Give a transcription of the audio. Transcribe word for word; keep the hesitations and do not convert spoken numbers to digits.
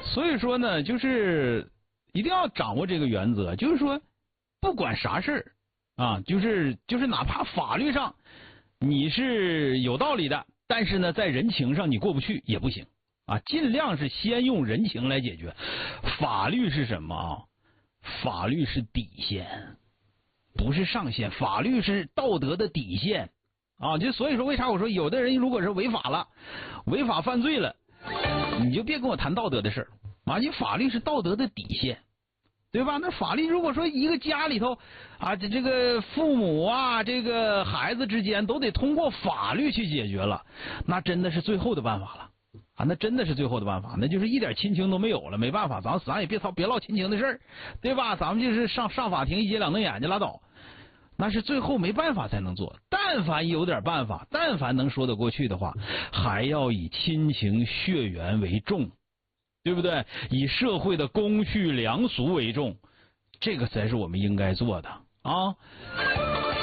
所以说呢，就是一定要掌握这个原则，就是说，不管啥事儿啊，就是就是哪怕法律上你是有道理的，但是呢，在人情上你过不去也不行啊，尽量是先用人情来解决。法律是什么啊？法律是底线，不是上限，法律是道德的底线啊！就所以说，为啥我说有的人如果是违法了，违法犯罪了，你就别跟我谈道德的事儿啊！你法律是道德的底线，对吧？那法律如果说一个家里头啊，这这个父母啊，这个孩子之间都得通过法律去解决了，那真的是最后的办法了啊！那真的是最后的办法，那就是一点亲情都没有了，没办法，咱咱也别操别唠亲情的事儿，对吧？咱们就是上上法庭一揭两瞪眼就拉倒，那是最后没办法才能做。但凡有点办法，但凡能说得过去的话，还要以亲情血缘为重，对不对？以社会的公序良俗为重，这个才是我们应该做的啊。